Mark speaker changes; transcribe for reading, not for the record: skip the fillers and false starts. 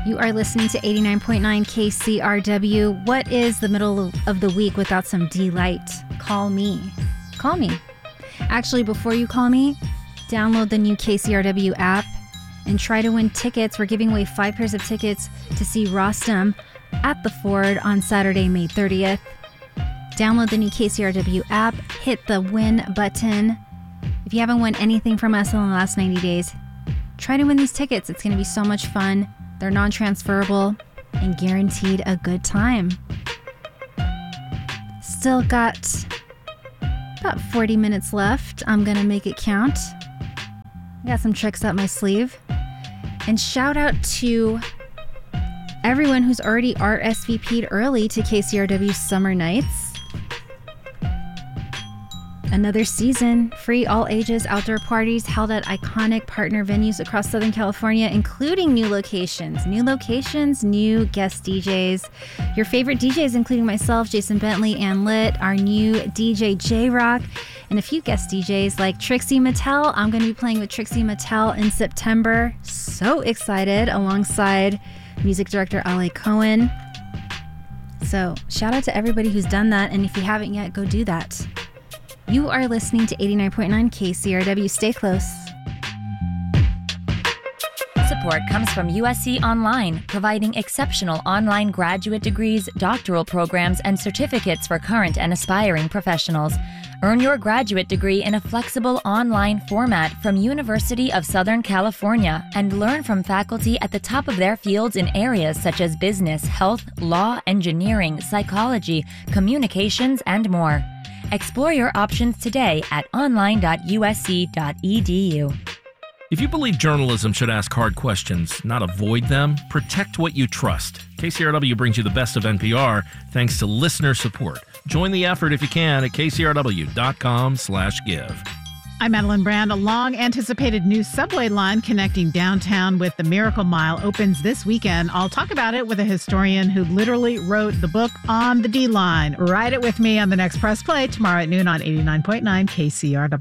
Speaker 1: You are listening to 89.9 KCRW. What is the middle of the week without some delight? Call me. Call me. Actually, before you call me, download the new KCRW app and try to win tickets. We're giving away 5 pairs of tickets to see Rostam at the Ford on Saturday, May 30th. Download the new KCRW app, hit the win button. If you haven't won anything from us in the last 90 days, try to win these tickets. It's going to be so much fun. They're non-transferable and guaranteed a good time. Still got about 40 minutes left. I'm going to make it count. I got some tricks up my sleeve. And shout out to everyone who's already RSVP'd early to KCRW Summer Nights. Another season, free all ages outdoor parties held at iconic partner venues across Southern California, including new locations, new guest DJs. Your favorite DJs, including myself, Jason Bentley, and Lit, our new DJ J-Rock, and a few guest DJs like Trixie Mattel. I'm going to be playing with Trixie Mattel in September. So excited, alongside music director Ale Cohen. So shout out to everybody who's done that, and if you haven't yet, go do that. You are listening to 89.9 KCRW. Stay close.
Speaker 2: Support comes from USC Online, providing exceptional online graduate degrees, doctoral programs, and certificates for current and aspiring professionals. Earn your graduate degree in a flexible online format from University of Southern California and learn from faculty at the top of their fields in areas such as business, health, law, engineering, psychology, communications, and more. Explore your options today at online.usc.edu.
Speaker 3: If you believe journalism should ask hard questions, not avoid them, protect what you trust. KCRW brings you the best of NPR thanks to listener support. Join the effort if you can at kcrw.com/give.
Speaker 4: I'm Madeline Brand. A long-anticipated new subway line connecting downtown with the Miracle Mile opens this weekend. I'll talk about it with a historian who literally wrote the book on the D-Line. Ride it with me on the next Press Play tomorrow at noon on 89.9 KCRW.